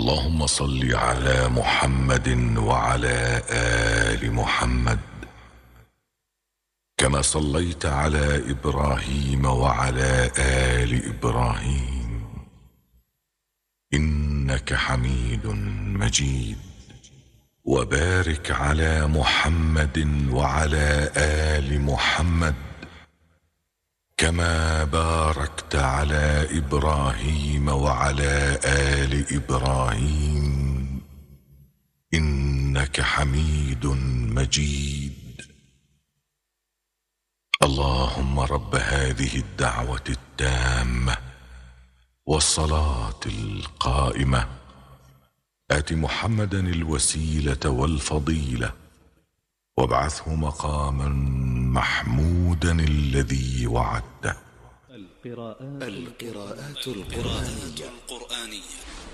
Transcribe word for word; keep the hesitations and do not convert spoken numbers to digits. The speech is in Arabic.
اللهم صل على محمد وعلى آل محمد كما صليت على إبراهيم وعلى آل إبراهيم إنك حميد مجيد. وبارك على محمد وعلى آل محمد كما باركت على إبراهيم وعلى آل إبراهيم إنك حميد مجيد. اللهم رب هذه الدعوة التامة والصلاة القائمة آت محمدا الوسيلة والفضيلة وابعثه مقاما محمودا الذي وعدته. القراءات القراءات القرآنية